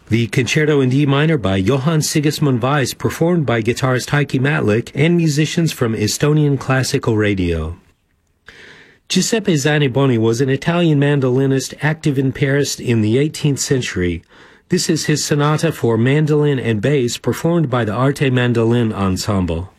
The Concerto in D minor by Johann Sigismund Weiss, performed by guitarist Heikki Matlik and musicians from Estonian Classical Radio. Giuseppe Zanniboni was an Italian mandolinist active in Paris in the 18th century. This is his sonata for mandolin and bass, performed by the Arte Mandolin Ensemble.